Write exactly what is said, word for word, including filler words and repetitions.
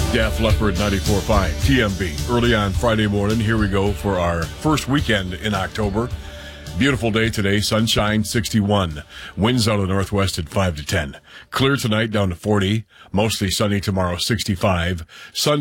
Def Leppard ninety-four point five T M B. Early on Friday morning, here we go for our first weekend in October. Beautiful day today, sunshine, sixty-one. Winds out of the northwest at five to ten. Clear tonight, down to forty. Mostly sunny tomorrow, sixty-five. Sunday